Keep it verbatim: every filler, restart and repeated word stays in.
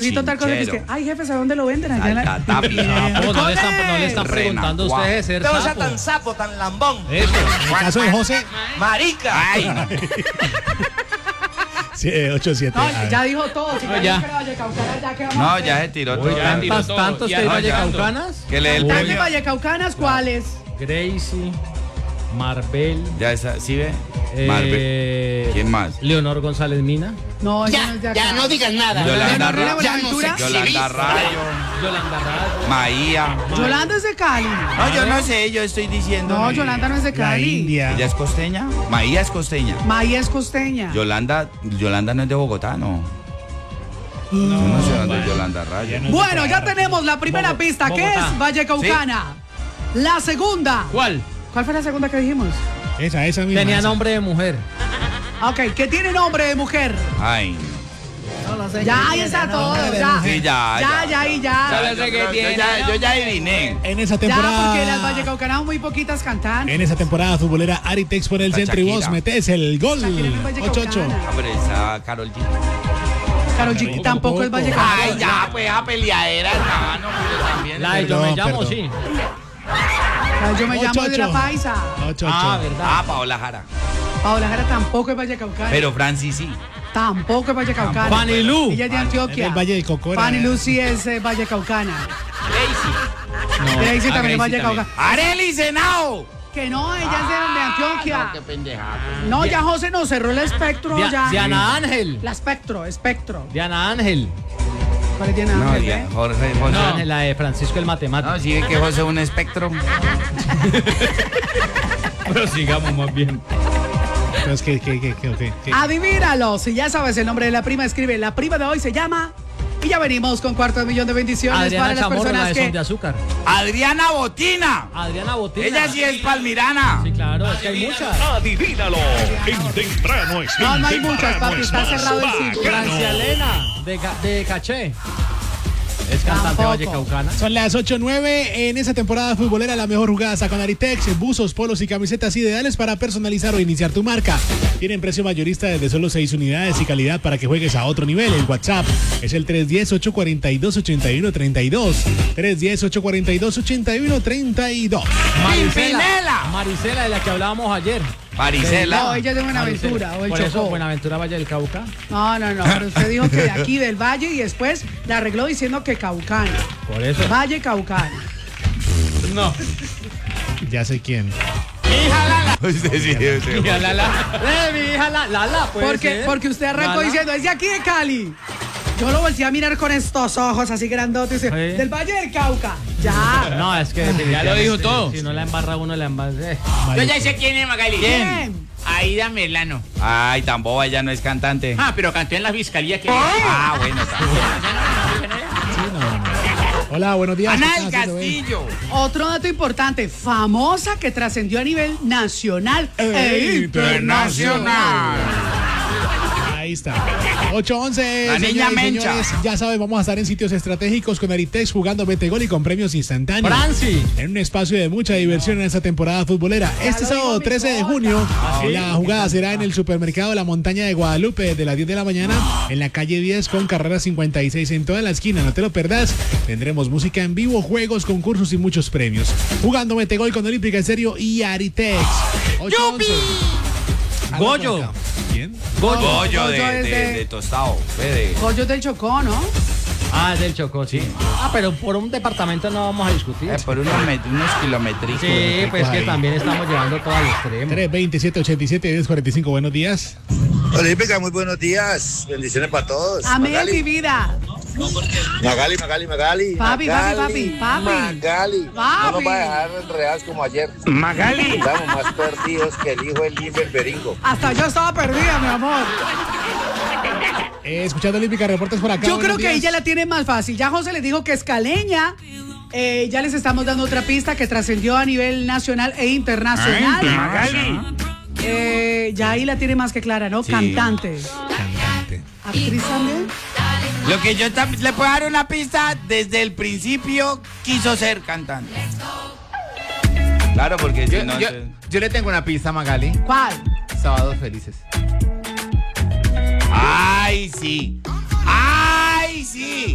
Necesito tal cosa que es que, ay, jefe, ¿a dónde lo venden? Allá en la... Tapia. No, no le están, no le están preguntando a ustedes ser Usted no sea sapo. tan sapo, tan lambón. Eso. En el caso de José, Marica. Ay, no. sí, eh, ocho siete. No, ya dijo todo. Si No, ya ya. dijo que Vallecaucanas, ya que vamos a No, hacer. ya se tiró Uy, todo. ya tiró tantos, todo. tantos Ya, que hay no, ya. vallecaucanas. Que le dé el ¿Están de premio. Vallecaucanas cuáles? Gracie, Marbel, Ya está, ¿sí ve? eh, Marvel. ¿Quién más? Leonor González Mina, No, ella no Ya, es de acá. ya no digas nada. Yolanda Manuela Rayo. Buenaventura. Yolanda Rayo. Yolanda Rayo. Maía. Yolanda es de Cali. No, yo no sé, yo estoy diciendo. No, Yolanda no es de La Cali. India. ¿Ella es costeña? Maía es costeña. Maya es costeña. Yolanda, Yolanda no es de Bogotá, no. Yo no sé dónde es Yolanda Rayo. Bueno, ya tenemos la primera Bogo- pista, que Bogotá. es Vallecaucana. La segunda. ¿Cuál? ¿Cuál fue la segunda que dijimos? Esa, esa misma. Tenía esa. nombre de mujer. Ok, que tiene nombre de mujer. Ay. Ya, ahí está todo. Ya, Sí, ya, ya, ya. ya, y ya. Ya, yo, creo- yo ya, yo ya adiviné. En esa Ya, temporada. porque las Vallecaucanas muy poquitas cantan. En esa temporada futbolera, Aritex por el La centro y vos Shakira. metés el gol. Shakira no es ocho ocho. vallecaucana. Ah, pero esa Karol G. Karol G tampoco es Vallecaucana. Ay, ya, pues a peleadera, no, no, pero también. La de Yo Perdón, me llamo, perdón. sí. Yo me llamo de la paisa. ocho ocho. Ah, verdad. Ah, Paola Jara. Paola Jara tampoco es Vallecaucana. Pero Francis sí. Tampoco es Vallecaucana. Fanny Lu. Ella es de Antioquia. En el Valle del Cocora. Fanny Lu sí es eh, Vallecaucana. Gracie. Gracie Ah, también es Gracie Vallecaucana. Arely Senao. Que no, ella es de, de Antioquia. Qué pendejada. No, ya José nos cerró el espectro. Dia- ya. Diana Ángel. La espectro, espectro. Diana Ángel. ¿Cuál es Diana No, Ángel, ya, eh? Jorge, José. Diana Ángel, la de Francisco el matemático. No, sí ve que José es un espectro. Pero sigamos más bien. Entonces, ¿qué, qué, qué, qué, qué, qué? Adivínalo. Si ya sabes el nombre de la prima, escribe. La prima de hoy se llama. Y ya venimos con cuarto de millón de bendiciones Adriana para las Chamorro, la personas de Son que. de Azúcar. Adriana Botina. Adriana Botina. Ella sí es palmirana. Sí, claro, es que hay muchas. Adivínalo en temprano es No, no hay temprano muchas, papi, es está más cerrado el círculo. bacano. Francia Elena, de, Ca- de Caché. Es cantante Tampoco. vallecaucana. Son las ocho nueve. En esa temporada futbolera, la mejor jugada está con Aritex. Buzos, polos y camisetas ideales para personalizar o iniciar tu marca. Tienen precio mayorista desde solo seis unidades y calidad para que juegues a otro nivel. El WhatsApp es el tres uno cero, ocho cuatro dos, ocho uno tres dos. tres uno cero, ocho cuatro dos, ocho uno tres dos. Pimpinela. Marisela, de la que hablábamos ayer. Maricela. No, ella es de Buenaventura o el Por eso, Chocó. Buenaventura Valle del Cauca. No, no, no, pero usted dijo que de aquí del Valle y después la arregló diciendo que Caucana. Por eso. Valle Caucana. No. Ya sé quién. Usted sí, usted. Mira, la, la. Eh, mi hija, la, la, la, puede Porque, ser. porque usted arrancó La, la. diciendo, es de aquí de Cali. Yo lo volteé a mirar con estos ojos así grandotes. Sí. Del Valle del Cauca. Ya. No, es que Ya lo dijo todo. Si no la embarra uno, la embarra. eh. Yo ya sé quién es Magali. ¿Quién? Aida Melano. Ay, tan boba, ella no es cantante. Ah, pero cantó en la fiscalía que. Ah, bueno, también. Hola, buenos días. Ana ¿Qué del estás haciendo, eh? Castillo. Otro dato importante, famosa que trascendió a nivel nacional e Eh, internacional. Ahí está. ocho once. La niña señoras y Mencha. señores, ya saben, vamos a estar en sitios estratégicos con Aritex jugando Metegol y con premios instantáneos. Franci. En un espacio de mucha diversión en esta temporada futbolera. Este lo sábado dijo mi trece de cola. junio, la jugada será en el supermercado La Montaña de Guadalupe desde las diez de la mañana en la calle diez con carrera cincuenta y seis en toda la esquina. No te lo perdás. Tendremos música en vivo, juegos, concursos y muchos premios. Jugando Metegol con Olímpica en serio y Aritex. ocho once. Habla por Goyo. acá. ¿Quién? Goyo Goyo de, es de, de- de tostado. Ve de- Goyo del Chocó, ¿no? Ah, es del Chocó, sí. Ah, pero por un departamento no vamos a discutir. eh, por unos, met- unos kilométricos. Sí, pues que ahí. también estamos llevando todo al extremo. tres veintisiete ochenta y siete diez cuarenta y cinco. Buenos días. Olímpica, muy buenos días. Bendiciones para todos. Amén, mi Magali, vida. Magali, Magali, Magali. Papi, papi, Magali, papi, papi. Magali. No Papi. nos va a dejar enredados como ayer. Magali. Estamos más perdidos que el hijo del Limber el Beringo. Hasta yo estaba perdida, mi amor. Eh, escuchando Olímpica, reportes por acá. Yo creo buenos que días. ella la tiene más fácil. Ya José le dijo que es caleña. Eh, ya les estamos dando otra pista que trascendió a nivel nacional e internacional. Magali. Eh, ya ahí la tiene más que clara, ¿no? Sí. Cantante. Cantante. Actriz también. Lo que yo tam- le puedo dar una pista, desde el principio quiso ser cantante. Claro, porque Yo, si no... yo- se- yo le tengo una pista a Magali. ¿Cuál? Sábados felices. Ay, sí. Ay, sí.